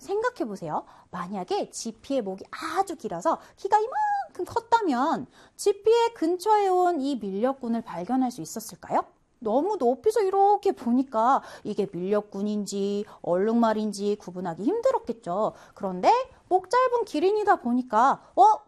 생각해 보세요. 만약에 지피의 목이 아주 길어서 키가 이만큼 컸다면 지피의 근처에 온 이 밀렵꾼을 발견할 수 있었을까요? 너무 높이서 이렇게 보니까 이게 밀렵꾼인지 얼룩말인지 구분하기 힘들었겠죠. 그런데 목 짧은 기린이다 보니까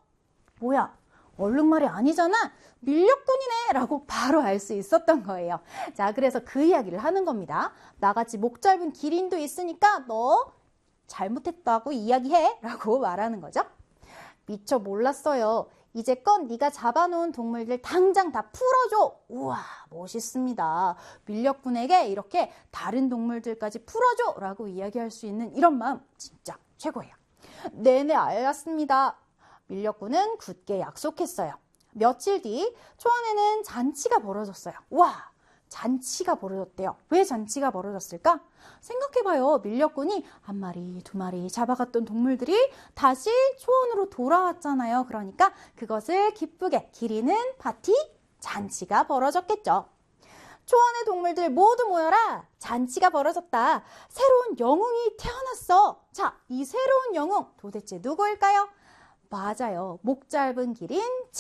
뭐야? 얼룩말이 아니잖아. 밀렵꾼이네 라고 바로 알 수 있었던 거예요. 자, 그래서 그 이야기를 하는 겁니다. 나같이 목 짧은 기린도 있으니까 너 잘못했다고 이야기해 라고 말하는 거죠. 미처 몰랐어요. 이제껏 네가 잡아놓은 동물들 당장 다 풀어줘. 우와, 멋있습니다. 밀렵꾼에게 이렇게 다른 동물들까지 풀어줘 라고 이야기할 수 있는 이런 마음 진짜 최고예요. 네네, 알았습니다. 밀렵꾼은 굳게 약속했어요. 며칠 뒤 초원에는 잔치가 벌어졌어요. 와, 잔치가 벌어졌대요. 왜 잔치가 벌어졌을까? 생각해봐요. 밀렵꾼이 한 마리, 두 마리 잡아갔던 동물들이 다시 초원으로 돌아왔잖아요. 그러니까 그것을 기쁘게 기리는 파티, 잔치가 벌어졌겠죠. 초원의 동물들 모두 모여라. 잔치가 벌어졌다. 새로운 영웅이 태어났어. 자, 이 새로운 영웅 도대체 누구일까요? 맞아요. 목 짧은 기린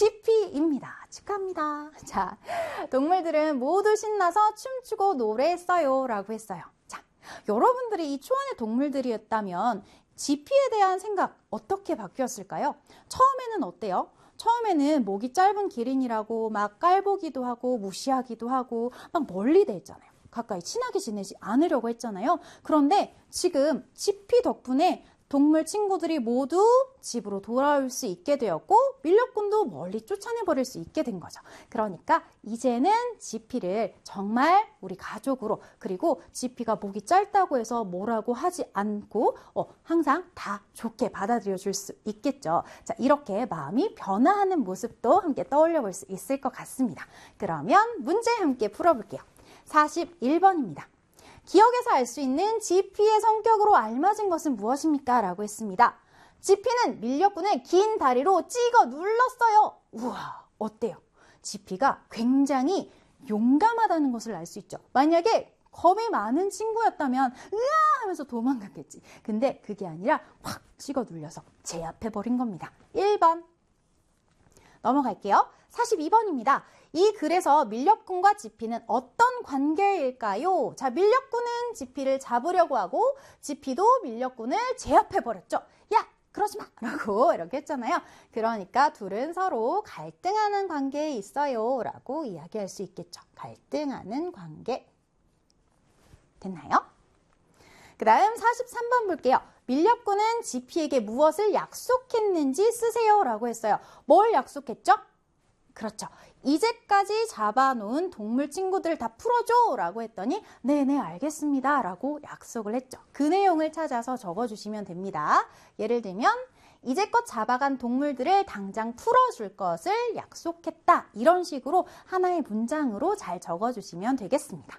지피입니다. 축하합니다. 자, 동물들은 모두 신나서 춤추고 노래했어요 라고 했어요. 자, 여러분들이 이 초원의 동물들이었다면 지피에 대한 생각 어떻게 바뀌었을까요? 처음에는 어때요? 처음에는 목이 짧은 기린이라고 막 깔보기도 하고 무시하기도 하고 막 멀리 대했잖아요. 가까이 친하게 지내지 않으려고 했잖아요. 그런데 지금 지피 덕분에 동물 친구들이 모두 집으로 돌아올 수 있게 되었고 밀렵꾼도 멀리 쫓아내버릴 수 있게 된 거죠. 그러니까 이제는 지피를 정말 우리 가족으로, 그리고 지피가 목이 짧다고 해서 뭐라고 하지 않고 항상 다 좋게 받아들여 줄 수 있겠죠. 자, 이렇게 마음이 변화하는 모습도 함께 떠올려 볼 수 있을 것 같습니다. 그러면 문제 함께 풀어볼게요. 41번입니다. 기억에서 알 수 있는 지피의 성격으로 알맞은 것은 무엇입니까? 라고 했습니다. 지피는 밀렵꾼을 긴 다리로 찍어 눌렀어요. 우와, 어때요? 지피가 굉장히 용감하다는 것을 알 수 있죠. 만약에 겁이 많은 친구였다면 으아 하면서 도망갔겠지. 근데 그게 아니라 확 찍어 눌려서 제압해버린 겁니다. 1번 넘어갈게요. 42번입니다. 이 글에서 밀렵꾼과 지피는 어떤 관계일까요? 자, 밀렵꾼은 지피를 잡으려고 하고 지피도 밀렵꾼을 제압해버렸죠. 야, 그러지 마! 라고 이렇게 했잖아요. 그러니까 둘은 서로 갈등하는 관계에 있어요. 라고 이야기할 수 있겠죠. 갈등하는 관계. 됐나요? 그 다음 43번 볼게요. 밀렵꾼은 지피에게 무엇을 약속했는지 쓰세요. 라고 했어요. 뭘 약속했죠? 그렇죠. 이제까지 잡아놓은 동물 친구들 다 풀어줘 라고 했더니 네네 알겠습니다 라고 약속을 했죠. 그 내용을 찾아서 적어주시면 됩니다. 예를 들면 이제껏 잡아간 동물들을 당장 풀어줄 것을 약속했다. 이런 식으로 하나의 문장으로 잘 적어주시면 되겠습니다.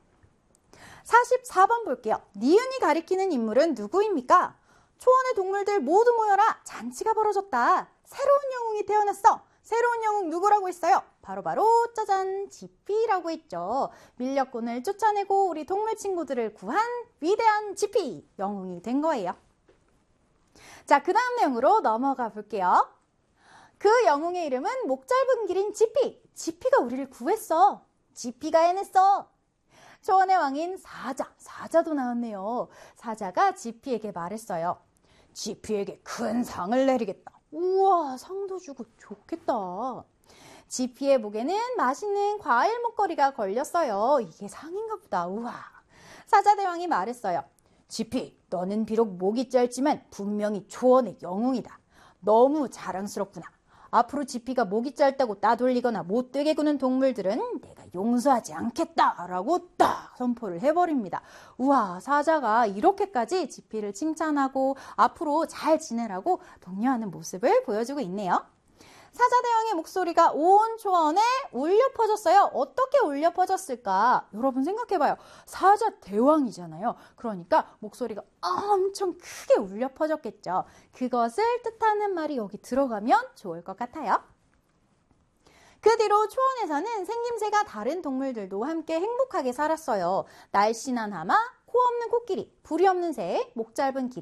44번 볼게요. 니은이 가리키는 인물은 누구입니까? 초원의 동물들 모두 모여라. 잔치가 벌어졌다. 새로운 영웅이 태어났어. 새로운 영웅 누구라고 했어요? 바로 짜잔, 지피라고 했죠. 밀렵꾼을 쫓아내고 우리 동물 친구들을 구한 위대한 지피, 영웅이 된 거예요. 자, 그 다음 내용으로 넘어가 볼게요. 그 영웅의 이름은 목 짧은 기린 지피. 지피가 우리를 구했어. 지피가 해냈어. 초원의 왕인 사자도 나왔네요. 사자가 지피에게 말했어요. 지피에게 큰 상을 내리겠다. 우와, 상도 주고 좋겠다. 지피의 목에는 맛있는 과일 목걸이가 걸렸어요. 이게 상인가 보다. 우와. 사자대왕이 말했어요. 지피, 너는 비록 목이 짧지만 분명히 초원의 영웅이다. 너무 자랑스럽구나. 앞으로 지피가 목이 짧다고 따돌리거나 못되게 구는 동물들은 내가 용서하지 않겠다라고 딱 선포를 해버립니다. 우와, 사자가 이렇게까지 지피를 칭찬하고 앞으로 잘 지내라고 독려하는 모습을 보여주고 있네요. 사자대왕의 목소리가 온 초원에 울려 퍼졌어요. 어떻게 울려 퍼졌을까? 여러분 생각해봐요. 사자대왕이잖아요. 그러니까 목소리가 엄청 크게 울려 퍼졌겠죠. 그것을 뜻하는 말이 여기 들어가면 좋을 것 같아요. 그 뒤로 초원에서는 생김새가 다른 동물들도 함께 행복하게 살았어요. 날씬한 하마, 코 없는 코끼리, 부리 없는 새, 목 짧은 기린,